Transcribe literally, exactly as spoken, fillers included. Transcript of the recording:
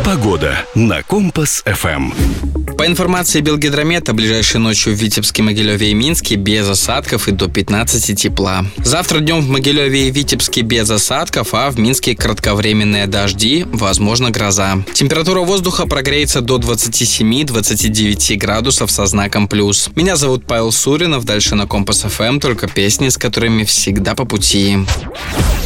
Погода на Компас эф эм. По информации Белгидромета, ближайшей ночью в Витебске, Могилеве и Минске без осадков и до пятнадцати тепла. Завтра днем в Могилеве и Витебске без осадков, а в Минске кратковременные дожди, возможно гроза. Температура воздуха прогреется до двадцати семи - двадцати девяти градусов со знаком плюс. Меня зовут Павел Суринов, дальше на Компас эф эм только песни, с которыми всегда по пути.